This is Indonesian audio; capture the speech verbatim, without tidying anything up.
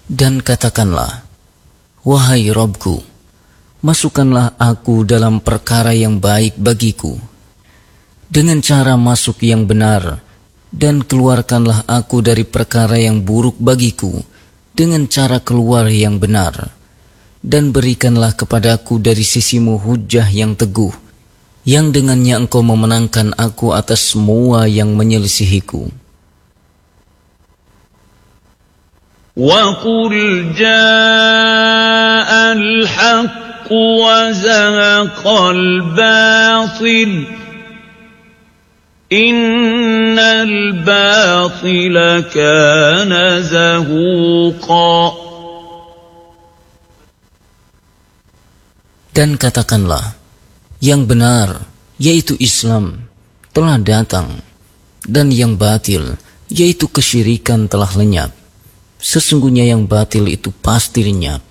Dan katakanlah, wahai Robku, masukkanlah aku dalam perkara yang baik bagiku, dengan cara masuk yang benar, dan keluarkanlah aku dari perkara yang buruk bagiku, dengan cara keluar yang benar, dan berikanlah kepadaku dari sisimu hujjah yang teguh, yang dengannya engkau memenangkan aku atas semua yang menyelisihiku. وَقُلْ جَاءَ الْحَقُّ وَزَهَقَ الْبَاطِلُ إِنَّ الْبَاطِلَ كَانَ زَهُوقًا. Dan katakanlah, yang benar, yaitu Islam, telah datang, dan yang batil, yaitu kesyirikan telah lenyap. Sesungguhnya yang batil itu pasti lenyap.